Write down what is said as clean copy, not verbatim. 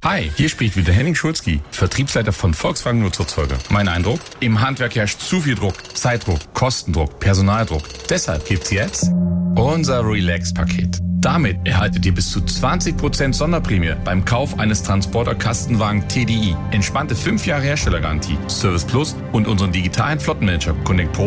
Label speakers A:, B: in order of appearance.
A: Hi, hier spricht wieder Henning Schulzki, Vertriebsleiter von Volkswagen Nutzfahrzeuge. Mein Eindruck? Im Handwerk herrscht zu viel Druck, Zeitdruck, Kostendruck, Personaldruck. Deshalb gibt's jetzt unser Relax-Paket. Damit erhaltet ihr bis zu 20% Sonderprämie beim Kauf eines Transporter-Kastenwagen TDI. Entspannte 5 Jahre Herstellergarantie, Service Plus und unseren digitalen Flottenmanager Connect Pro